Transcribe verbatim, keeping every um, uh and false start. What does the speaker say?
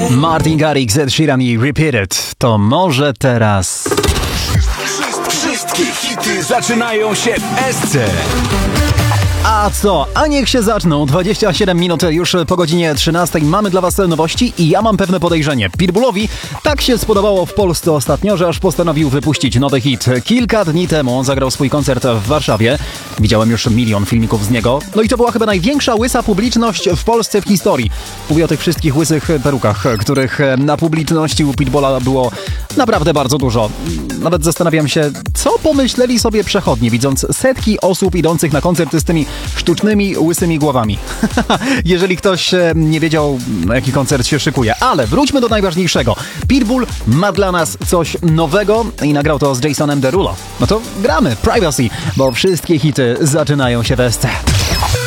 Martin Garrix, Ed Sheeran i Repeat It. To może teraz... Wszystkie hity zaczynają się w Esce. A co? A niech się zaczną. dwadzieścia siedem minut już po godzinie trzynastej. Mamy dla was nowości i ja mam pewne podejrzenie. Pitbullowi tak się spodobało w Polsce ostatnio, że aż postanowił wypuścić nowy hit. Kilka dni temu zagrał swój koncert w Warszawie. Widziałem już milion filmików z niego. No i to była chyba największa łysa publiczność w Polsce w historii. Mówię o tych wszystkich łysych perukach, których na publiczności u Pitbulla było naprawdę bardzo dużo. Nawet zastanawiam się, co pomyśleli sobie przechodnie, widząc setki osób idących na koncerty z tymi sztucznymi, łysymi głowami. Jeżeli ktoś nie wiedział, na jaki koncert się szykuje. Ale wróćmy do najważniejszego. Pitbull ma dla nas coś nowego i nagrał to z Jasonem Derulo. No to gramy Privacy, bo wszystkie hity zaczynają się w Esce.